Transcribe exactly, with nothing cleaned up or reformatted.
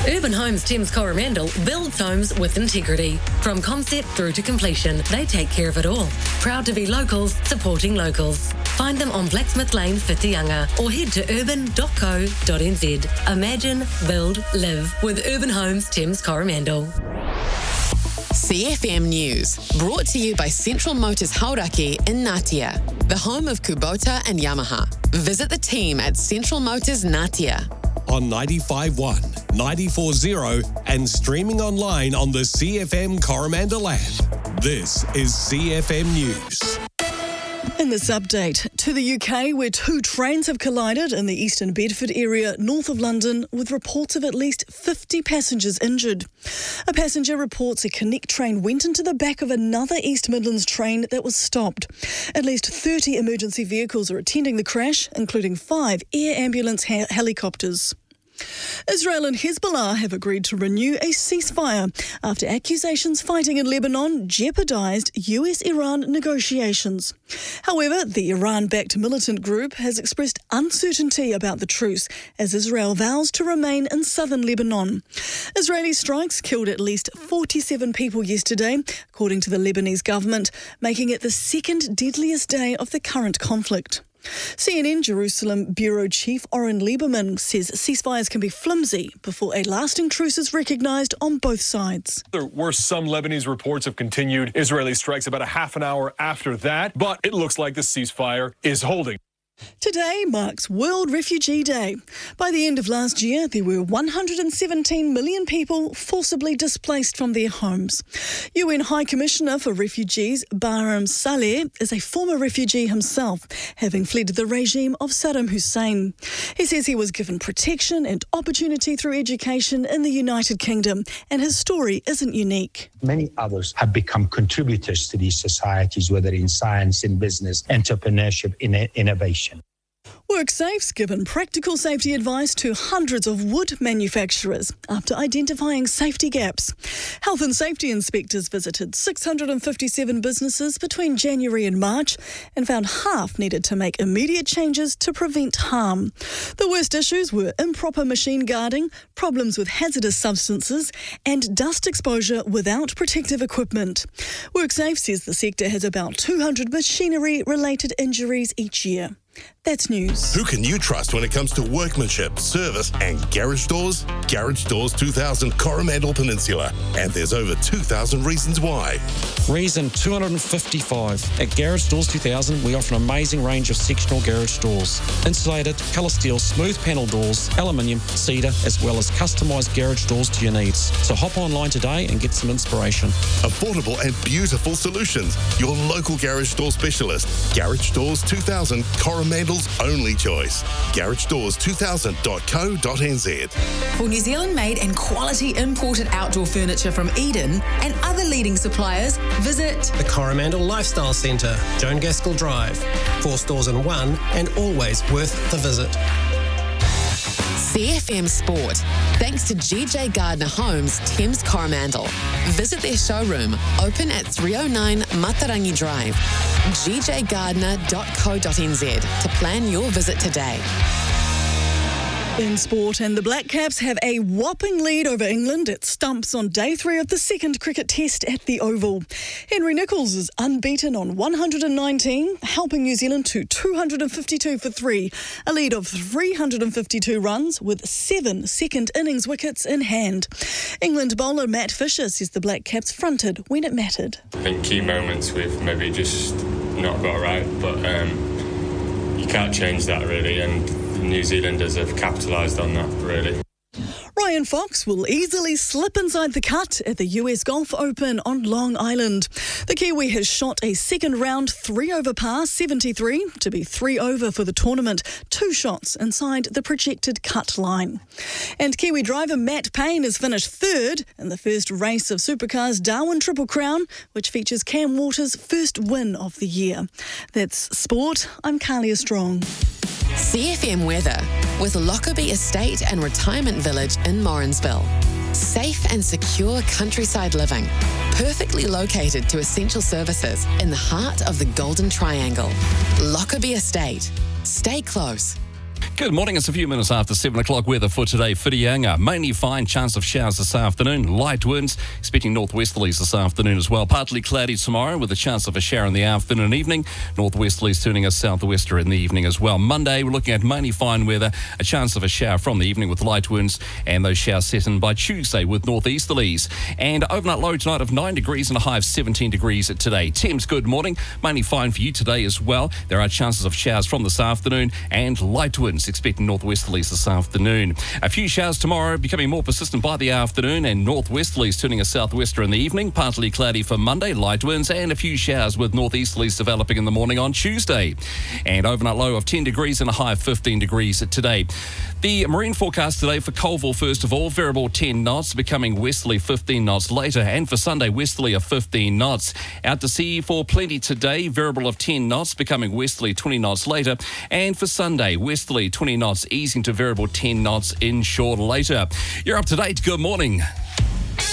Urban Homes Thames Coromandel builds homes with integrity. From concept through to completion, they take care of it all. Proud to be locals, supporting locals. Find them on Blacksmith Lane, Whitianga, or head to urban dot co dot n z. Imagine, build, live with Urban Homes Thames Coromandel. C F M News, brought to you by Central Motors Hauraki in Ngatea, the home of Kubota and Yamaha. Visit the team at Central Motors Ngatea. On ninety-five point one, ninety-four point zero and streaming online on the C F M Coromandel app. This is C F M News. In this update, to the U K, where two trains have collided in the Eastern Bedford area north of London, with reports of at least fifty passengers injured. A passenger reports a Connect train went into the back of another East Midlands train that was stopped. At least thirty emergency vehicles are attending the crash, including five air ambulance ha- helicopters. Israel and Hezbollah have agreed to renew a ceasefire after accusations fighting in Lebanon jeopardised U S Iran negotiations. However, the Iran-backed militant group has expressed uncertainty about the truce as Israel vows to remain in southern Lebanon. Israeli strikes killed at least forty-seven people yesterday, according to the Lebanese government, making it the second deadliest day of the current conflict. C N N Jerusalem Bureau Chief Oren Lieberman says ceasefires can be flimsy before a lasting truce is recognised on both sides. There were some Lebanese reports of continued Israeli strikes about a half an hour after that, but it looks like the ceasefire is holding. Today marks World Refugee Day. By the end of last year, there were one hundred seventeen million people forcibly displaced from their homes. U N High Commissioner for Refugees Barham Saleh is a former refugee himself, having fled the regime of Saddam Hussein. He says he was given protection and opportunity through education in the United Kingdom, and his story isn't unique. Many others have become contributors to these societies, whether in science, in business, entrepreneurship, in innovation. WorkSafe's given practical safety advice to hundreds of wood manufacturers after identifying safety gaps. Health and safety inspectors visited six hundred fifty-seven businesses between January and March and found half needed to make immediate changes to prevent harm. The worst issues were improper machine guarding, problems with hazardous substances, and dust exposure without protective equipment. WorkSafe says the sector has about two hundred machinery-related injuries each year. That's news. Who can you trust when it comes to workmanship, service and garage doors? Garage Doors two thousand Coromandel Peninsula. And there's over two thousand reasons why. Reason two hundred fifty-five. At Garage Doors two thousand, we offer an amazing range of sectional garage doors. Insulated, colour steel, smooth panel doors, aluminium, cedar, as well as customised garage doors to your needs. So hop online today and get some inspiration. Affordable and beautiful solutions. Your local garage door specialist. Garage Doors two thousand Coromandel's only choice. garage doors two thousand dot co dot n z. For New Zealand-made and quality imported outdoor furniture from Eden and other leading suppliers, visit the Coromandel Lifestyle Centre, Joan Gaskell Drive. Four stores in one and always worth the visit. C F M Sport, thanks to G J Gardner Homes Thames Coromandel. Visit their showroom, open at three oh nine Matarangi Drive, g j gardner dot co dot n z to plan your visit today. In sport, and the Black Caps have a whopping lead over England at stumps on day three of the second cricket test at the Oval. Henry Nicholls is unbeaten on one hundred nineteen, helping New Zealand to two hundred fifty-two for three, a lead of three hundred fifty-two runs with seven second innings wickets in hand. England bowler Matt Fisher says the Black Caps fronted when it mattered. I think key moments we've maybe just not got right, but um, you can't change that really, and New Zealanders have capitalised on that, really. Ryan Fox will easily slip inside the cut at the U S Golf Open on Long Island. The Kiwi has shot a second round three-over par seventy-three to be three over for the tournament, two shots inside the projected cut line. And Kiwi driver Matt Payne has finished third in the first race of Supercars Darwin Triple Crown, which features Cam Waters' first win of the year. That's sport. I'm Kalia Strong. C F M weather with Lockerbie Estate and Retirement Village in Morrinsville. Safe and secure countryside living, perfectly located to essential services in the heart of the Golden Triangle. Lockerbie Estate. Stay close. Good morning. It's a few minutes after seven o'clock. Weather for today. Whitianga, mainly fine. Chance of showers this afternoon. Light winds. Expecting northwesterlies this afternoon as well. Partly cloudy tomorrow with a chance of a shower in the afternoon and evening. Northwesterlies turning a southwester in the evening as well. Monday, we're looking at mainly fine weather. A chance of a shower from the evening with light winds. And those showers set in by Tuesday with northeasterlies. And overnight low tonight of nine degrees and a high of seventeen degrees today. Thames, good morning. Mainly fine for you today as well. There are chances of showers from this afternoon and light winds. Expecting northwesterlies this afternoon. A few showers tomorrow, becoming more persistent by the afternoon, and northwesterlies turning a southwester in the evening. Partly cloudy for Monday, light winds, and a few showers with northeasterlies developing in the morning on Tuesday. And overnight low of ten degrees and a high of fifteen degrees today. The marine forecast today for Colville, first of all, variable ten knots, becoming westerly fifteen knots later, and for Sunday, westerly of fifteen knots. Out to sea for Plenty today, variable of ten knots, becoming westerly twenty knots later, and for Sunday, westerly twenty knots, easing to variable ten knots inshore later. You're up to date. Good morning.